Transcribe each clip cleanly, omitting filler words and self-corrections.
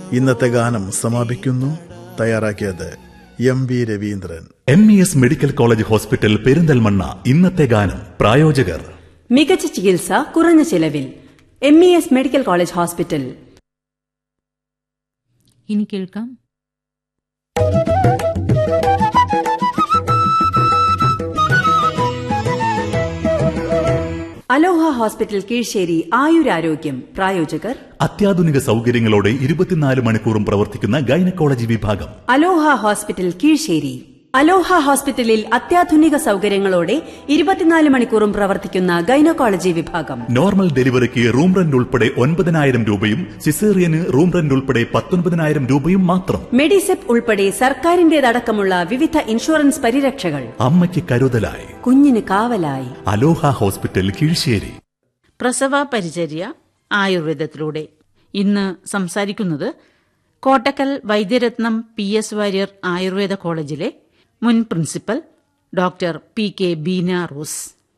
ഇന്നത്തെ ഗാനം സമാപിക്കുന്നു. തയ്യാറാക്കിയത് MV. Raveendran. MES medical college hospital Perinthalmanna. ഇന്നത്തെ ഗാനം പ്രായോജകർ മികച്ച ചികിത്സ കുറഞ്ഞ ചെലവിൽ. MES medical college hospital. ഇനി കേൾക്കാം അലോഹ ഹോസ്പിറ്റൽ കീഴ്ശ്ശേരി ആയുരാരോഗ്യം. പ്രായോജകർ അത്യാധുനിക സൗകര്യങ്ങളോടെ 24 മണിക്കൂറും പ്രവർത്തിക്കുന്ന ഗൈനക്കോളജി വിഭാഗം. അലോഹ ഹോസ്പിറ്റൽ കീഴ്ശ്ശേരി. അലോഹ ഹോസ്പിറ്റലിൽ അത്യാധുനിക സൗകര്യങ്ങളോടെ 24 മണിക്കൂറും പ്രവർത്തിക്കുന്ന ഗൈനക്കോളജി വിഭാഗം. നോർമൽ ഡെലിവറിക്ക് റൂം റെന്റ് ഉൾപ്പെടെ 9,000 രൂപയും സിസേറിയന് റൂം റെന്റ് ഉൾപ്പെടെ 19,000 രൂപയും മാത്രം. മെഡിസെപ് ഉൾപ്പെടെ സർക്കാരിന്റേതടക്കമുള്ള വിവിധ ഇൻഷുറൻസ് പരിരക്ഷകൾ. അമ്മയ്ക്ക് കരുതലായി, കുഞ്ഞിന് കാവലായി. അലോഹ ഹോസ്പിറ്റൽ കീഴ്ശ്ശേരി. പ്രസവ പരിചര്യ ആയുർവേദത്തിലൂടെ. ഇന്ന് സംസാരിക്കുന്നത് കോട്ടക്കൽ വൈദ്യരത്നം PS വാര്യർ ആയുർവേദ കോളേജിലെ മുൻ principal doctor PK Beena rose.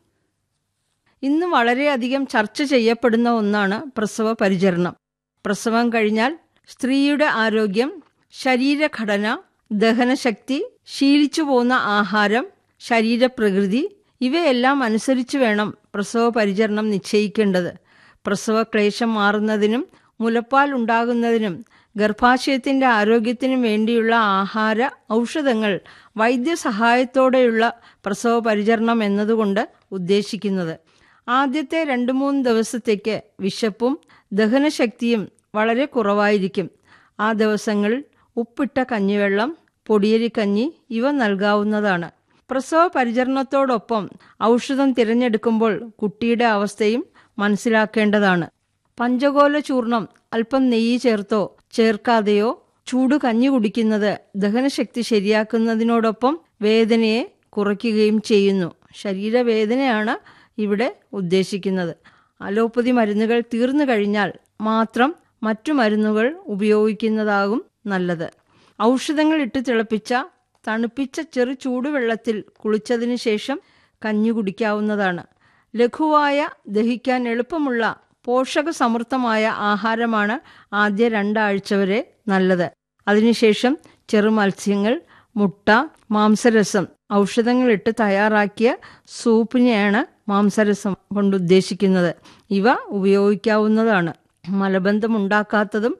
ഇന്ന് വളരെയധികം ചർച്ച ചെയ്യപ്പെടുന്ന ഒന്നാണ് പ്രസവ പരിചരണം. പ്രസവം കഴിഞ്ഞാൽ സ്ത്രീയുടെ ആരോഗ്യം, ശരീരഘടന, ദഹനശക്തി, ശീലിച്ചു പോന്ന ആഹാരം, ശരീരപ്രകൃതി ഇവയെല്ലാം അനുസരിച്ച് വേണം പ്രസവ പരിചരണം നിശ്ചയിക്കേണ്ടത്. പ്രസവ ക്ലേശം മാറുന്നതിനും മുലപ്പാൽ ഉണ്ടാകുന്നതിനും ഗർഭാശയത്തിന്റെ ആരോഗ്യത്തിനും വേണ്ടിയുള്ള ആഹാര ഔഷധങ്ങൾ വൈദ്യസഹായത്തോടെയുള്ള പ്രസവ പരിചരണം എന്നതുകൊണ്ട് ഉദ്ദേശിക്കുന്നത്. ആദ്യത്തെ 2-3 ദിവസത്തേക്ക് വിശപ്പും ദഹനശക്തിയും വളരെ കുറവായിരിക്കും. ആ ദിവസങ്ങളിൽ ഉപ്പിട്ട കഞ്ഞിവെള്ളം, പൊടിയരിക്കഞ്ഞി ഇവ നൽകാവുന്നതാണ്. പ്രസവ പരിചരണത്തോടൊപ്പം ഔഷധം തിരഞ്ഞെടുക്കുമ്പോൾ കുട്ടിയുടെ അവസ്ഥയും മനസ്സിലാക്കേണ്ടതാണ്. പഞ്ചകോല ചൂർണം അല്പം നെയ്യ് ചേർത്തോ ചേർക്കാതെയോ ചൂട് കഞ്ഞി കുടിക്കുന്നത് ദഹനശക്തി ശരിയാക്കുന്നതിനോടൊപ്പം വേദനയെ കുറയ്ക്കുകയും ചെയ്യുന്നു. ശരീരവേദനയാണ് ഇവിടെ ഉദ്ദേശിക്കുന്നത്. അലോപ്പതി മരുന്നുകൾ തീർന്നു കഴിഞ്ഞാൽ മാത്രം മറ്റു മരുന്നുകൾ ഉപയോഗിക്കുന്നതാകും നല്ലത്. ഔഷധങ്ങൾ ഇട്ട് തിളപ്പിച്ച തണുപ്പിച്ച ചെറു ചൂടുവെള്ളത്തിൽ കുളിച്ചതിന് ശേഷം കഞ്ഞി കുടിക്കാവുന്നതാണ്. ലഘുവായ, ദഹിക്കാൻ എളുപ്പമുള്ള, പോഷകസമൃദ്ധമായ ആഹാരമാണ് ആദ്യ 2 ആഴ്ച വരെ നല്ലത്. അതിനുശേഷം ചെറുമത്സ്യങ്ങൾ, മുട്ട, മാംസരസം, ഔഷധങ്ങളിട്ട് തയ്യാറാക്കിയ സൂപ്പിനെയാണ് മാംസരസം കൊണ്ടുദ്ദേശിക്കുന്നത്. ഇവ ഉപയോഗിക്കാവുന്നതാണ്. മലബന്ധമുണ്ടാക്കാത്തതും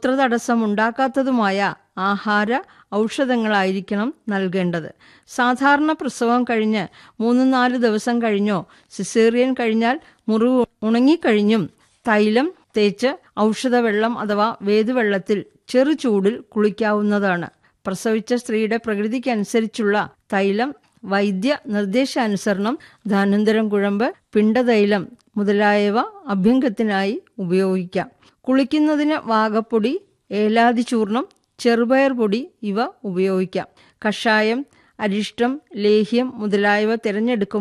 മൂത്രതടസ്സമുണ്ടാക്കാത്തതുമായ ആഹാര ഔഷധങ്ങളായിരിക്കണം നൽകേണ്ടത്. സാധാരണ പ്രസവം കഴിഞ്ഞ് 3-4 ദിവസം കഴിഞ്ഞോ സിസേറിയൻ കഴിഞ്ഞാൽ മുറിവ് ഉണങ്ങിക്കഴിഞ്ഞും തൈലം തേച്ച് ഔഷധവെള്ളം അഥവാ വേദുവെള്ളത്തിൽ ചെറു ചൂടിൽ കുളിക്കാവുന്നതാണ്. പ്രസവിച്ച സ്ത്രീയുടെ പ്രകൃതിക്കനുസരിച്ചുള്ള തൈലം വൈദ്യ നിർദ്ദേശാനുസരണം ധാന്വന്തരം കുഴമ്പ്, പിണ്ടതൈലം മുതലായവ അഭ്യംഗത്തിനായി ഉപയോഗിക്കാം. കുളിക്കുന്നതിന് വാകപ്പൊടി, ഏലാതി ചൂർണം, ചെറുപയർ പൊടി ഇവ ഉപയോഗിക്കാം. കഷായം, അരിഷ്ടം, ലേഹ്യം മുതലായവ തിരഞ്ഞെടുക്കും